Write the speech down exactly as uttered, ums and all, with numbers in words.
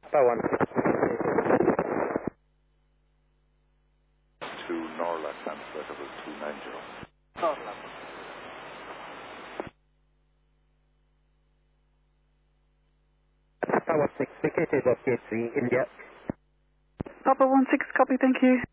Papa one. To Norla, transfer to two ninety. Norla. Papa one six, vacated of Gate three, India. Papa one six, copy, thank you.